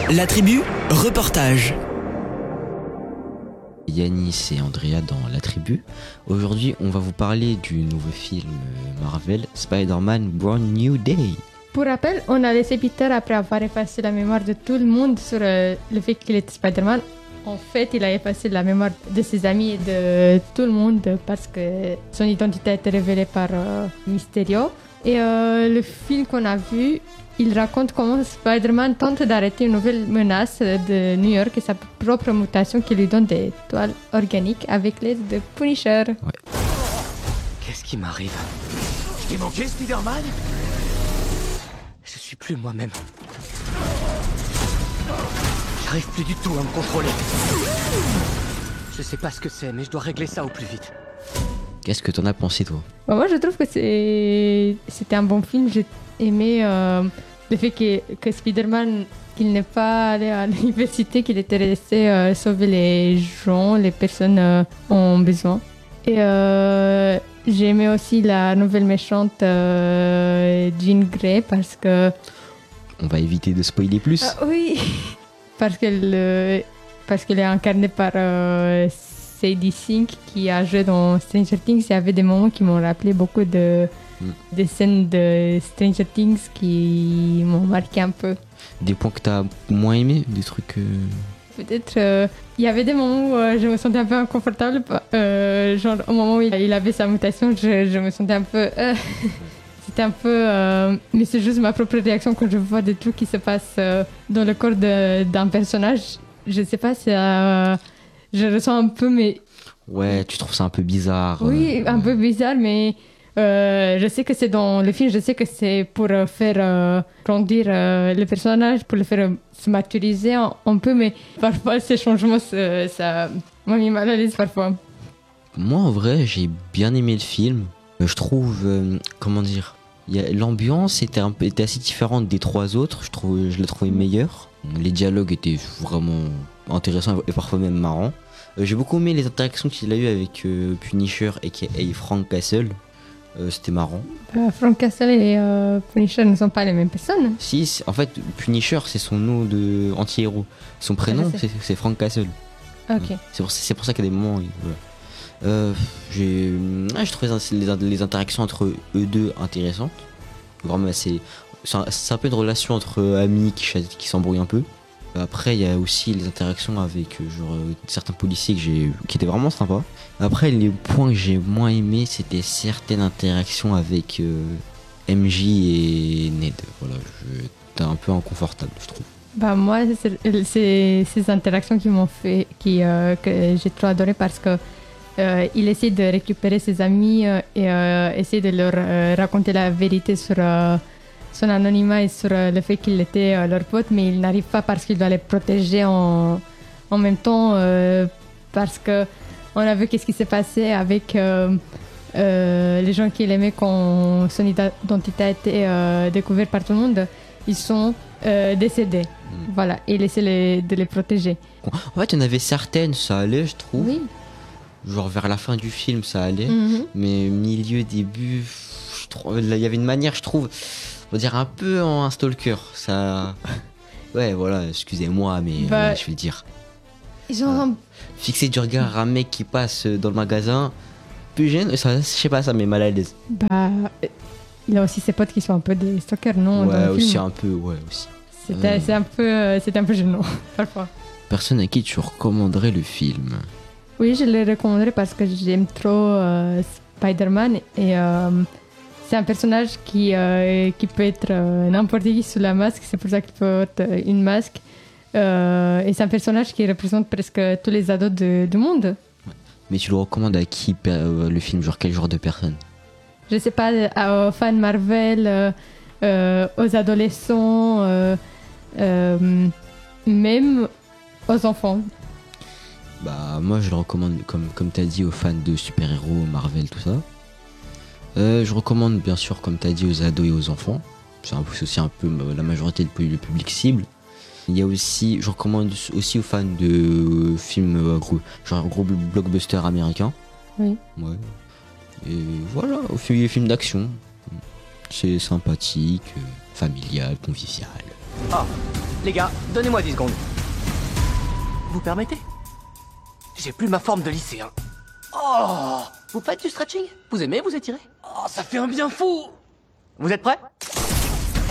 La tribu, reportage. Yanis et Andrea dans La Tribu. Aujourd'hui, on va vous parler du nouveau film Marvel, Spider-Man Brand New Day. Pour rappel, on a laissé Peter après avoir effacé la mémoire de tout le monde sur le fait qu'il était Spider-Man. En fait, il a effacé la mémoire de ses amis et de tout le monde parce que son identité a été révélée par Mysterio. Et le film qu'on a vu, il raconte comment Spider-Man tente d'arrêter une nouvelle menace de New York et sa propre mutation qui lui donne des toiles organiques avec l'aide de Punisher. Ouais. Qu'est-ce qui m'arrive? Je t'ai manqué, Spider-Man? Je suis plus moi-même. J'arrive plus du tout à me contrôler. Je sais pas ce que c'est, mais je dois régler ça au plus vite. Qu'est-ce que t'en as pensé, toi? Moi, je trouve que c'était un bon film. J'ai aimé le fait que Spider-Man, qu'il n'est pas allé à l'université, qu'il était resté sauver les gens, les personnes en besoin. Et j'ai aimé aussi la nouvelle méchante Jean Grey parce que... On va éviter de spoiler plus. Oui, parce qu'elle est incarnée par Sadie Sink qui a joué dans Stranger Things. Il y avait des moments qui m'ont rappelé beaucoup des scènes de Stranger Things qui m'ont marqué un peu. Des points que t'as moins aimé, des trucs... Peut-être, il y avait des moments où je me sentais un peu inconfortable. Genre, au moment où il avait sa mutation, je me sentais un peu... C'était un peu... mais c'est juste ma propre réaction quand je vois des trucs qui se passent dans le corps d'un personnage. Je sais pas si... je ressens un peu, mais... Ouais, tu trouves ça un peu bizarre. Oui, un peu bizarre, mais... je sais que c'est dans le film, je sais que c'est pour faire grandir le personnage, pour le faire se maturiser un peu, mais parfois ces changements, ça m'a mis mal à l'aise parfois. Moi, en vrai, j'ai bien aimé le film. Je trouve, comment dire, l'ambiance était assez différente des trois autres. Je l'ai trouvé meilleure. Les dialogues étaient vraiment intéressants et parfois même marrants. J'ai beaucoup aimé les interactions qu'il a eues avec Punisher et Frank Castle. C'était marrant. Frank Castle et Punisher ne sont pas les mêmes personnes. Si, en fait, Punisher, c'est son nom de anti-héros. Son prénom, c'est Frank Castle. Ok. C'est pour ça qu'il y a des moments... Voilà. Je trouvais les interactions entre eux deux intéressantes. Vraiment, c'est un peu une relation entre amis qui s'embrouillent un peu. Après, il y a aussi les interactions avec certains policiers qui étaient vraiment sympas. Après, les points que j'ai moins aimés, c'était certaines interactions avec MJ et Ned. Voilà, j'étais un peu inconfortable, je trouve. Bah moi, c'est ces interactions qui m'ont fait, que j'ai trop adoré parce que il essaie de récupérer ses amis et essaie de leur raconter la vérité sur son anonymat et sur le fait qu'il était leur pote, mais il n'arrive pas parce qu'il doit les protéger en même temps parce que on a vu qu'est-ce qui s'est passé avec les gens qu'il aimait quand son identité a été découverte par tout le monde. Ils sont décédés. Voilà, et il essaie de les protéger. En fait, il y en avait certaines, ça allait, je trouve. Oui. Genre vers la fin du film, ça allait. Mais milieu, début, il y avait une manière, je trouve, on va dire un peu en un stalker. Ça... Ouais, voilà, excusez-moi, mais voilà, je vais le dire. Genre... Fixer du regard à un mec qui passe dans le magasin, plus gêne, ça, je sais pas, ça met mal à l'aise. Bah, il a aussi ses potes qui sont un peu des stalkers, non? Ouais, dans le aussi film. un peu, ouais, aussi. C'était un peu gênant, parfois. Personne à qui tu recommanderais le film? Oui, je le recommanderais parce que j'aime trop Spider-Man et c'est un personnage qui peut être n'importe qui sous la masque, c'est pour ça qu'il porte une masque. Et c'est un personnage qui représente presque tous les ados du monde. Mais tu le recommandes à qui le film? Genre quel genre de personne? Je sais pas, aux fans Marvel, aux adolescents, même aux enfants. Bah moi je le recommande comme t'as dit aux fans de super-héros, Marvel, tout ça. Je recommande bien sûr comme t'as dit aux ados et aux enfants. C'est aussi un peu la majorité du public cible. Il y a aussi, je recommande aussi aux fans de films genre gros blockbusters américains. Oui. Ouais. Et voilà, aux films d'action. C'est sympathique, familial, convivial. Ah, Les gars, donnez-moi 10 secondes. Vous permettez? J'ai plus ma forme de lycéen. Oh! Vous faites du stretching? Vous aimez vous étirer? Oh, ça fait un bien fou! Vous êtes prêts?